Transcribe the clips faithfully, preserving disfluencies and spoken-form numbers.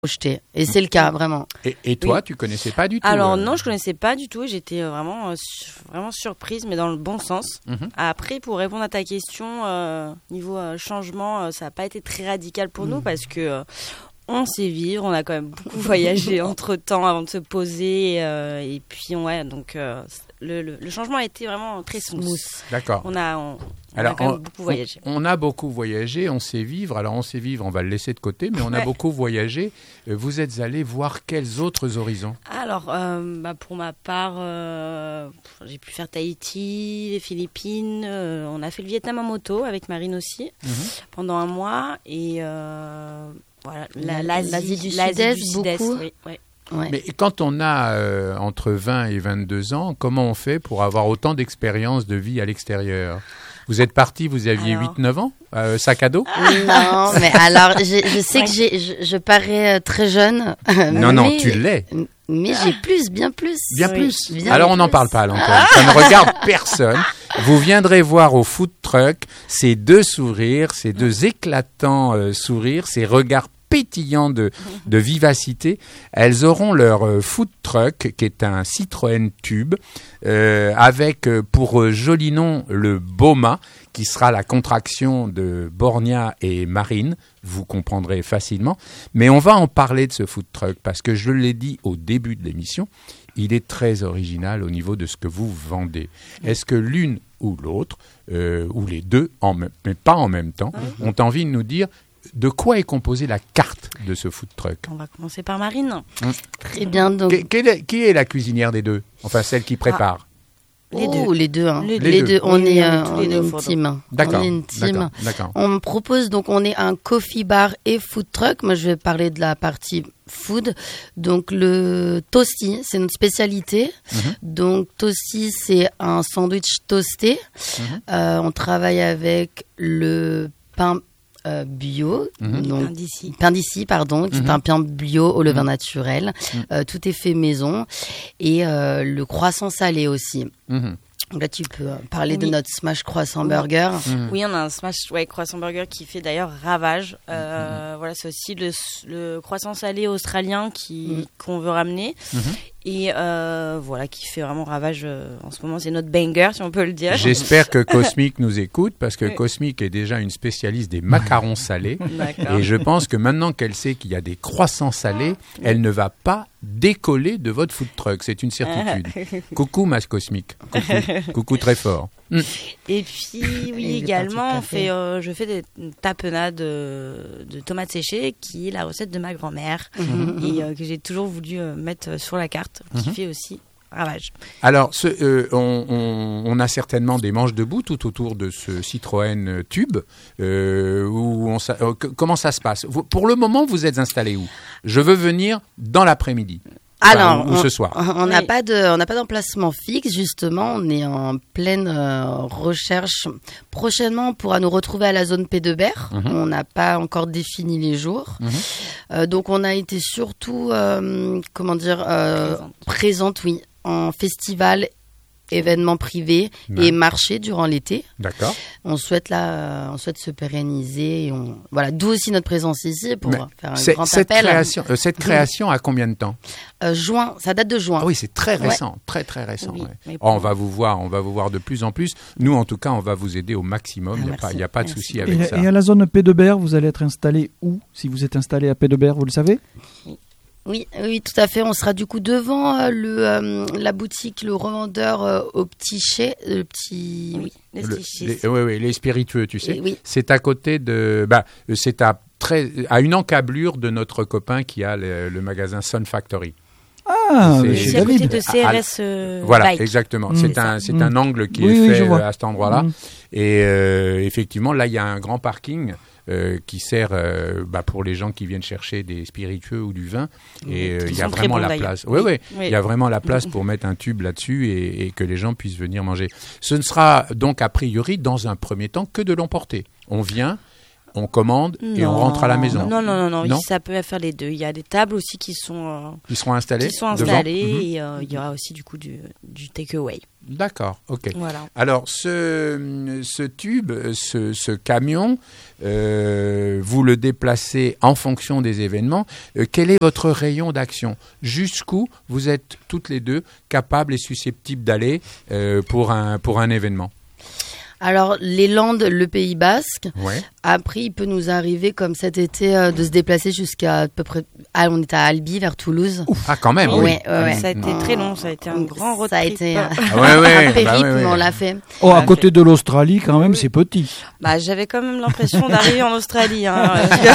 projeter. Et c'est le cas, vraiment. Et, et toi, Oui. tu connaissais pas du tout? Alors euh... non, je connaissais pas du tout. J'étais euh, vraiment, euh, su- vraiment surprise, mais dans le bon sens. Mhm. Après, pour répondre à ta question, euh, niveau euh, changement, euh, ça n'a pas été très radical pour nous parce que euh, on sait vivre. On a quand même beaucoup voyagé entre temps avant de se poser. Euh, et puis ouais, donc euh, le, le, le changement a été vraiment très smooth. D'accord. On a, on, on Alors, a quand même on, beaucoup voyagé. On, on a beaucoup voyagé, on sait vivre. Alors, on sait vivre, on va le laisser de côté, mais on a Ouais. beaucoup voyagé. Euh, Vous êtes allés voir quels autres horizons? Alors, euh, bah, pour ma part, euh, j'ai pu faire Tahiti, les Philippines. Euh, on a fait le Vietnam en moto avec Marine aussi Mhm. pendant un mois. Et euh, voilà, la- L'Asie l'Asie du l'Asie Sud-Est, du Sud-Est, beaucoup. oui, ouais. Ouais. Mais quand on a euh, entre vingt et vingt-deux ans, comment on fait pour avoir autant d'expérience de vie à l'extérieur? Vous êtes parti, vous aviez Alors. huit neuf ans, euh, sac à dos? Non, mais alors, je, je sais que j'ai, je, je parais euh, très jeune. Non, non, mais- tu l'es. Mais j'ai plus, bien plus. Bien Oui. plus. Bien Alors on n'en plus. parle pas à l'antenne. Ça ne regarde personne. Vous viendrez voir au food truck ces deux sourires, ces deux éclatants euh, sourires, ces regards pétillants de, de vivacité. Elles auront leur euh, food truck, qui est un Citroën Tube, euh, avec euh, pour euh, joli nom le Boma, qui sera la contraction de Borgna et Marine. Vous comprendrez facilement. Mais on va en parler de ce food truck, parce que je l'ai dit au début de l'émission, il est très original au niveau de ce que vous vendez. Est-ce que l'une ou l'autre, euh, ou les deux, en même, mais pas en même temps, ont envie de nous dire de quoi est composée la carte de ce food truck? On va commencer par Marine. Très bien, donc. Qui, quelle est, qui est la cuisinière des deux? Enfin, celle qui prépare. Les Oh, deux. les deux, hein. Les Les, deux. deux. On Oui, est, on est euh, tous on les est deux au une four, team. D'accord. On est une team. D'accord. D'accord. On me propose donc, on est un coffee bar et food truck. Moi, je vais parler de la partie food. Donc, le toasty, c'est notre spécialité. Mhm. Donc, toasty, c'est un sandwich toasté. Mhm. Euh, on travaille avec le pain euh, bio. Mhm. Donc, Pain d'ici. pain d'ici, pardon, qui Mhm. est un pain bio au levain Mhm. naturel. Mhm. Euh, tout est fait maison. Et euh, le croissant salé aussi. Mhm. Donc là, tu peux euh, parler de Oui. notre smash croissant Oui. burger. Mhm. Oui, on a un smash ouais, croissant burger qui fait d'ailleurs ravage. Euh, Voilà, c'est aussi le, le croissant salé australien qui Mhm. qu'on veut ramener Mhm. et euh, voilà qui fait vraiment ravage. euh, en ce moment, c'est notre banger, si on peut le dire. J'espère que Cosmic nous écoute, parce que Oui. Cosmic est déjà une spécialiste des macarons salés. D'accord. Et je pense que maintenant qu'elle sait qu'il y a des croissants salés, elle ne va pas décoller de votre food truck. C'est une certitude. Coucou, Mas Cosmic. Coucou. Coucou très fort. Et puis oui Il est également, parti on café. fait, euh, je fais des tapenades de, de tomates séchées, qui est la recette de ma grand-mère et euh, que j'ai toujours voulu euh, mettre sur la carte, qui Mhm. fait aussi ravage. Alors, ce, euh, on, on- on a certainement des manches debout tout autour de ce Citroën euh, Tube. Euh, où on, s'a- euh, que- comment ça se passe? Vous- Pour le moment, vous êtes installé où? Je veux venir dans l'après-midi. Enfin, Alors, ou, ou on- ce soir. On n'a Oui. pas de, on n'a pas d'emplacement fixe justement. On est en pleine euh, recherche. Prochainement, on pourra nous retrouver à la zone P de Berre. Mhm. On n'a pas encore défini les jours. Mhm. Euh, donc, on a été surtout, euh, comment dire, euh, Présente. présente, oui, en festival, événements privés Ouais. et marchés durant l'été. D'accord. On souhaite là, euh, on souhaite se pérenniser. Et on, voilà, d'où aussi notre présence ici pour Mais faire un C'est- grand cette, appel. création, euh, cette création a combien de temps? Euh, juin, ça date de juin. Ah oui, c'est très Ouais. récent, très très récent. Oui, ouais. mais Oh, on va vous voir, on va vous voir de plus en plus. Nous, en tout cas, on va vous aider au maximum. Il Ah, n'y a, pas- merci. il y a pas de Merci. souci Et, avec ça. et à la zone P de Berre, vous allez être installé où? Si vous êtes installé à P de Berre, vous le savez? Oui, oui, tout à fait. On sera du coup devant euh, le, euh, la boutique, le revendeur euh, au petit chai, le petit. Oui, les Le- clichés. les, oui, oui, les spiritueux, tu sais. Oui, oui. C'est à côté de. Bah, c'est à, très, à une encablure de notre copain qui a le, le magasin Sun Factory. Ah, C'est- chez C'est à côté David. de C R S euh, Voilà, Bike. exactement. Mm. C'est C'est un, ça. c'est Mm. un angle qui Oui, est oui, fait je vois. euh, à cet endroit-là. Mm. Et euh, effectivement, là, il y a un grand parking euh, qui sert euh, bah, pour les gens qui viennent chercher des spiritueux ou du vin. Et euh, Qui il y a sont très vraiment bons, la d'ailleurs. place. Oui, oui. Oui. Il y a vraiment la place pour mettre un tube là-dessus et, et que les gens puissent venir manger. Ce ne sera donc a priori, dans un premier temps, que de l'emporter. On vient, on commande et on rentre à la maison. Non, non, non, non, Non ça peut faire les deux. Il y a des tables aussi qui sont, euh, Ils seront installés qui sont devant installées Mhm. et euh, il y aura aussi du coup du, du take-away. D'accord, ok. Voilà. Alors, ce, ce tube, ce, ce camion, euh, vous le déplacez en fonction des événements. Euh, quel est votre rayon d'action ? Jusqu'où vous êtes toutes les deux capables et susceptibles d'aller euh, pour, un, pour un événement ? Alors, les Landes, le Pays Basque. Ouais. Après, il peut nous arriver, comme cet été, euh, de se déplacer jusqu'à à peu près. Ah, on est à Albi, vers Toulouse. Ah, quand même, oui. Ouais, ouais, ouais. Ça a été très long, ça a été un grand road Ça a trip. été un, Ah ouais, ouais, un bah périple, ouais, ouais. mais on l'a fait. Oh, à Ah, côté de l'Australie, quand même, c'est petit. Bah, j'avais quand même l'impression d'arriver en Australie. Hein,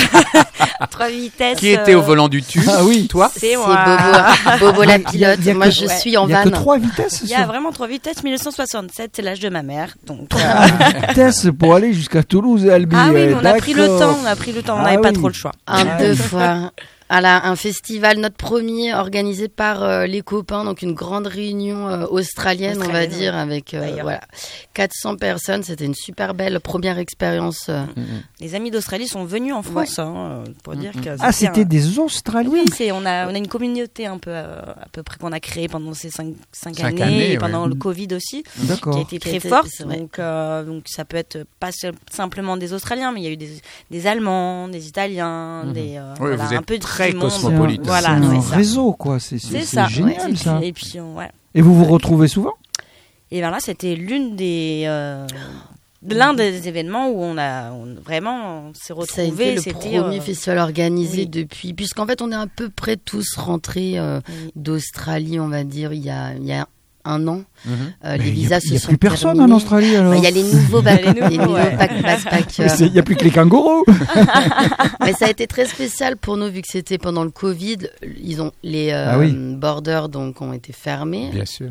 Trois vitesses. Qui était au euh, volant du tube ? Ah oui. Toi ? C'est C'est moi. Bobo, Bobo la Il y a- pilote. il y a Moi, que- je ouais. suis en Il n'y a van. que trois vitesses. Il y a vraiment trois vitesses. mille neuf cent soixante-sept, c'est l'âge de ma mère. Donc, euh, Trois vitesses pour aller jusqu'à Toulouse et Albi. ah oui, eh, mais on a pris le d'accord. temps. On a pris le temps. On Ah n'avait pas oui. trop le choix. Un, Ah deux oui. fois. Voilà, un festival, notre premier, organisé par euh, les copains, donc une grande réunion euh, australienne, on va Australienne, dire, avec euh, D'ailleurs. voilà, quatre cents personnes. C'était une super belle première expérience. euh. Les amis d'Australie sont venus en France hein, euh, pour dire que. Ah, c'était un- des Australiens. Oui, c'est on a on a une communauté un peu euh, à peu près qu'on a créée pendant ces cinq, cinq, Cinq années, années, et ouais. pendant le Covid aussi, qui a D'accord. été Qui a très été- forte. c'est vrai. Donc euh, donc ça peut être pas seul- simplement des Australiens, mais il y a eu des, des Allemands, des Italiens, des euh, Oui, voilà, vous êtes un peu très du monde. cosmopolite. Voilà, c'est un c'est ça. réseau, quoi. C'est c'est- C'est c'est ça. génial, ouais. ça. Et puis on- ouais. Et vous vous retrouvez souvent Et ben là, c'était l'une des euh, l'un des événements où on a on, vraiment on s'est Ça a retrouvés. été le C'était premier euh, festival organisé oui. depuis, puisqu'en fait on est à peu près tous rentrés euh, oui. d'Australie, on va dire, il y a, il y a un an. Mhm. Euh, Mais les Il n'y visas a, se il y a sont plus personne terminés. en Australie, alors. Bah, il y a les nouveaux, back- Les nouveaux, les nouveaux ouais. back- Mais backpackers. c'est- Il n'y a plus que les kangourous. Mais ça a été très spécial pour nous vu que c'était pendant le Covid. Ils ont les euh, Ah oui. borders donc ont été fermés. Bien sûr.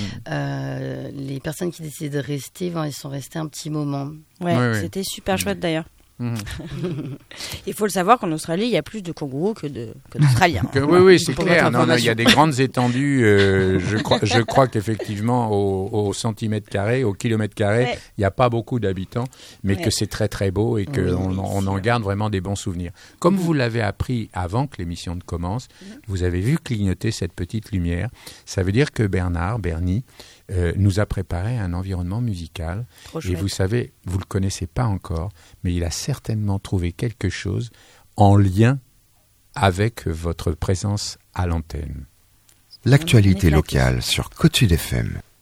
Euh, les personnes qui décidaient de rester, ben, ils sont restés un petit moment. Ouais, Ouais, ouais. c'était super chouette d'ailleurs. Mhm. Il faut le savoir qu'en Australie, il y a plus de kangourous que de que d'Australiens. Que- oui, oui, c'est Pour clair. votre Non, non, il y a information. des grandes étendues. euh, je crois, je crois qu'effectivement, au, au centimètre carré, au kilomètre carré, Ouais. il n'y a pas beaucoup d'habitants, mais Ouais. que c'est très très beau et qu'on Oui, on en garde vraiment des bons souvenirs. Comme vous l'avez appris avant que l'émission ne commence, vous avez vu clignoter cette petite lumière. Ça veut dire que Bernard, Bernie, euh, nous a préparé un environnement musical. Trop Et chouette. vous savez, vous ne le connaissez pas encore, mais il a certainement trouvé quelque chose en lien avec votre présence à l'antenne. L'actualité On est flattés. locale sur Côte Sud F M.